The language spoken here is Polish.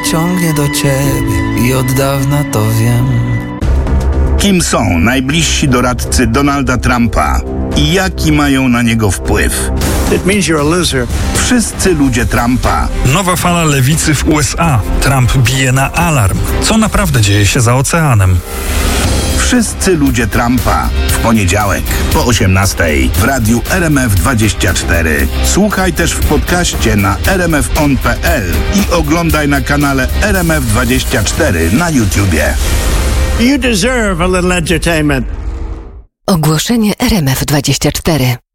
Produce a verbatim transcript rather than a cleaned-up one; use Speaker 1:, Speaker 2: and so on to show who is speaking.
Speaker 1: ciągnie do ciebie i od dawna to wiem.
Speaker 2: Kim są najbliżsi doradcy Donalda Trumpa i jaki mają na niego wpływ?
Speaker 3: It means you're a loser.
Speaker 2: Wszyscy ludzie Trumpa.
Speaker 4: Nowa fala lewicy w U S A. Trump bije na alarm. Co naprawdę dzieje się za oceanem?
Speaker 2: Wszyscy ludzie Trumpa. W poniedziałek po osiemnastej w radiu R M F dwadzieścia cztery. Słuchaj też w podcaście na r m f on kropka p l i oglądaj na kanale R M F dwadzieścia cztery na YouTubie.
Speaker 3: You deserve a little entertainment.
Speaker 5: Ogłoszenie R M F dwadzieścia cztery.